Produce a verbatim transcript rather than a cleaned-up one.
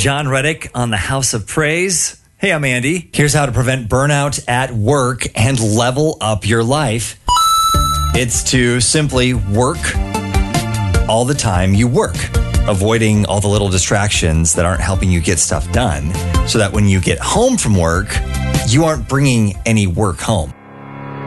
John Reddick on the House of Praise. Hey, I'm Andy. Here's how to prevent burnout at work and level up your life. It's to simply work all the time you work, avoiding all the little distractions that aren't helping you get stuff done, so that when you get home from work, you aren't bringing any work home.